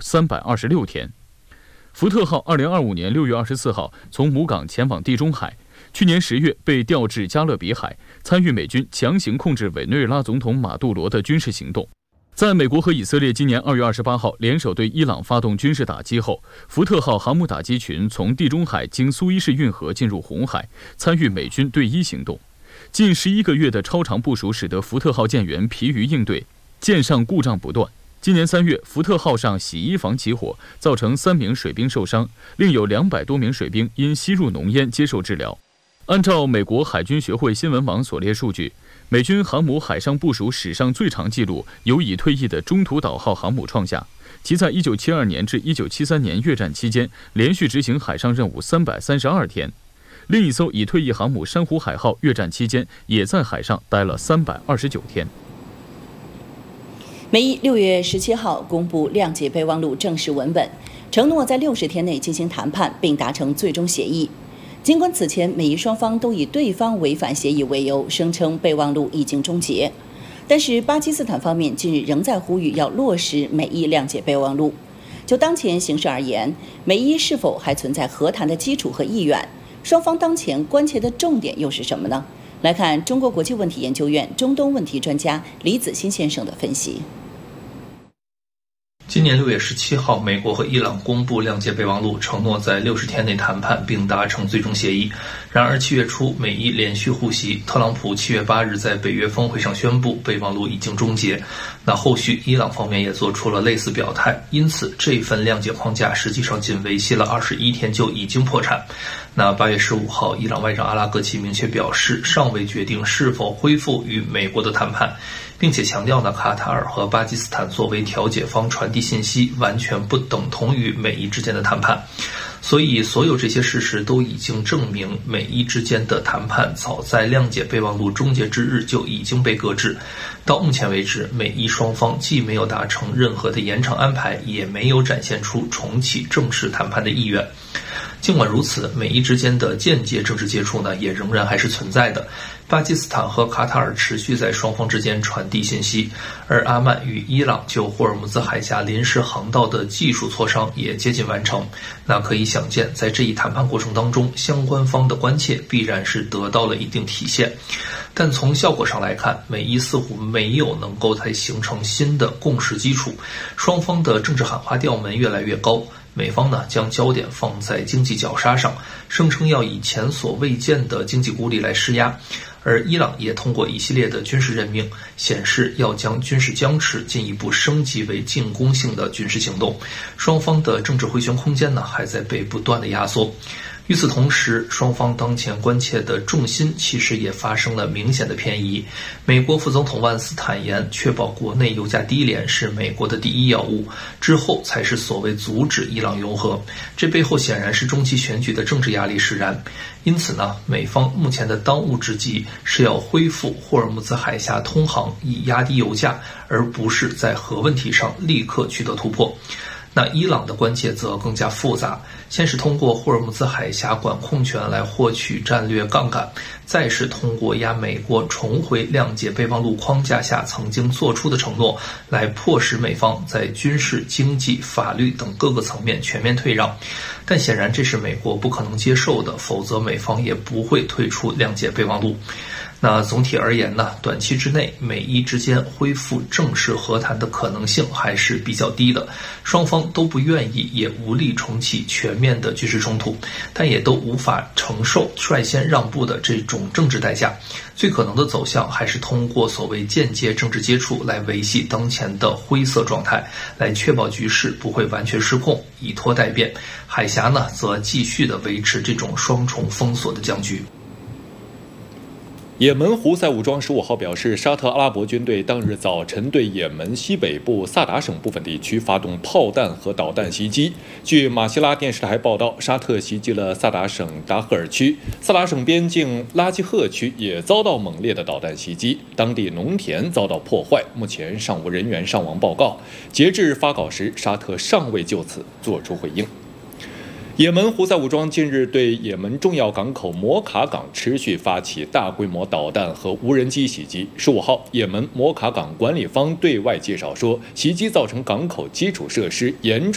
326天。福特号2025年6月24号从母港前往地中海，去年10月被调至加勒比海，参与美军强行控制委内瑞拉总统马杜罗的军事行动。在美国和以色列今年2月28号联手对伊朗发动军事打击后，福特号航母打击群从地中海经苏伊士运河进入红海，参与美军对伊行动。近11个月的超长部署使得福特号舰员疲于应对，舰上故障不断。今年3月，福特号上洗衣房起火，造成3名水兵受伤，另有200多名水兵因吸入浓烟接受治疗。按照美国海军学会新闻网所列数据，美军航母海上部署史上最长纪录由已退役的中途岛号航母创下，其在1972年至1973年越战期间连续执行海上任务332天。另一艘已退役航母珊瑚海号越战期间也在海上待了329天。 美伊6月17号公布谅解备忘录正式文本，承诺在60天内进行谈判并达成最终协议。尽管此前美伊双方都以对方违反协议为由，声称备忘录已经终结，但是巴基斯坦方面近日仍在呼吁要落实美伊谅解备忘录。就当前形势而言，美伊是否还存在和谈的基础和意愿？双方当前关切的重点又是什么呢？来看中国国际问题研究院中东问题专家李子欣先生的分析。 今年6月17号，美国和伊朗公布谅解备忘录，承诺在60天内谈判并达成最终协议。然而7月初，美伊连续互袭，特朗普7月8日在北约峰会上宣布备忘录已经终结。那后续伊朗方面也做出了类似表态，因此这份谅解框架实际上仅维系了21天就已经破产。那8月15号，伊朗外长阿拉格齐明确表示，尚未决定是否恢复与美国的谈判，并且强调呢，卡塔尔和巴基斯坦作为调解方传递信息，完全不等同于美伊之间的谈判。所以，所有这些事实都已经证明，美伊之间的谈判早在谅解备忘录终结之日就已经被搁置。到目前为止，美伊双方既没有达成任何的延长安排，也没有展现出重启正式谈判的意愿。尽管如此，美伊之间的间接政治接触呢，也仍然还是存在的。巴基斯坦和卡塔尔持续在双方之间传递信息，而阿曼与伊朗就霍尔木兹海峡临时航道的技术磋商也接近完成。那可以想见，在这一谈判过程当中，相关方的关切必然是得到了一定体现。但从效果上来看，美伊似乎没有能够再形成新的共识基础，双方的政治喊话调门越来越高。美方呢将焦点放在经济绞杀上，声称要以前所未见的经济孤立来施压，而伊朗也通过一系列的军事任命，显示要将军事僵持进一步升级为进攻性的军事行动。双方的政治回旋空间呢还在被不断的压缩。与此同时，双方当前关切的重心其实也发生了明显的偏移。美国副总统万斯坦言，确保国内油价低廉是美国的第一要务，之后才是所谓阻止伊朗拥核。这背后显然是中期选举的政治压力使然。因此呢，美方目前的当务之急是要恢复霍尔木兹海峡通航，以压低油价，而不是在核问题上立刻取得突破。那伊朗的关切则更加复杂，先是通过霍尔木兹海峡管控权来获取战略杠杆，再是通过压美国重回谅解备忘录框架下曾经做出的承诺，来迫使美方在军事、经济、法律等各个层面全面退让。但显然这是美国不可能接受的，否则美方也不会退出谅解备忘录。那总体而言呢，短期之内美伊之间恢复正式和谈的可能性还是比较低的，双方都不愿意也无力重启全面的军事冲突，但也都无法承受率先让步的这种政治代价。最可能的走向还是通过所谓间接政治接触来维系当前的灰色状态，来确保局势不会完全失控，以拖待变。海峡呢则继续的维持这种双重封锁的僵局。 也门胡塞武装15号表示，沙特阿拉伯军队当日早晨对也门西北部萨达省部分地区发动炮弹和导弹袭击。据马希拉电视台报道，沙特袭击了萨达省达赫尔区，萨达省边境拉基赫区也遭到猛烈的导弹袭击，当地农田遭到破坏，目前尚无人员伤亡报告。截至发稿时，沙特尚未就此作出回应。也门胡塞武装近日对也门重要港口摩卡港持续发起大规模导弹和无人机袭击。15号，也门摩卡港管理方对外介绍说，袭击造成港口基础设施严重